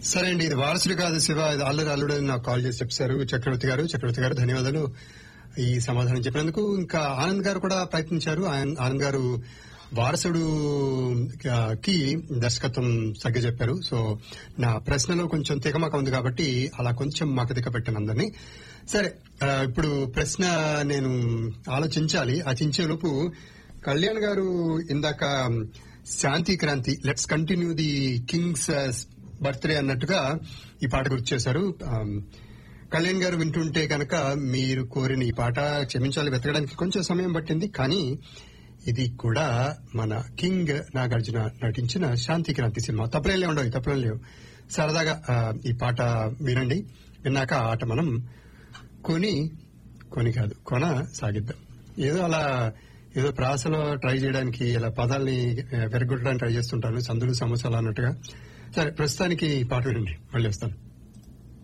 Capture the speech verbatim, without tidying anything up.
సరే అండి, ఇది వారసుడు కాదు శివ, ఇది అల్లరి అల్లుడు అని నాకు కాల్ చేసి చెప్పారు చక్రవర్తి గారు. చక్రవర్తి గారు ధన్యవాదాలు ఈ సమాధానం చెప్పినందుకు. ఇంకా ఆనంద్ గారు కూడా ప్రయత్నించారు. ఆనంద్ గారు వారసుడు కి దర్శకత్వం సరిగ్గా చెప్పారు. సో నా ప్రశ్నలో కొంచెం తికమక ఉంది కాబట్టి అలా కొంచెం మకదిక పెట్టాను అందరినీ. సరే, ఇప్పుడు ప్రశ్న నేను ఆలోచించాలి. ఆచించేలోపు కళ్యాణ్ గారు ఇందాక శాంతి Kranti let's continue the Kings birthday అన్నట్టుగా ఈ పాట గుర్తు చేశారు. కళ్యాణ్ గారు వింటుంటే కనుక మీరు కోరిన ఈ పాట క్షమించాలి, వెతకడానికి కొంచెం సమయం పట్టింది, కానీ ఇది కూడా మన కింగ్ నాగార్జున నటించిన శాంతి క్రాంతి సినిమా. తప్పలేం లేవు ఉండవు, తప్పలేం లేవు. సరదాగా ఈ పాట వినండి. విన్నాక ఆట మనం కొని కొని కాదు కొన సాగిద్దాం. ఏదో అలా ఏదో ప్రాసలో ట్రై చేయడానికి ఇలా పదాల్ని వెరగొట్టడానికి ట్రై చేస్తుంటాను, సందులు సమస్యలు అన్నట్టుగా. సరే, ప్రస్తుతానికి పాట వినండి, మళ్ళీ వస్తాను.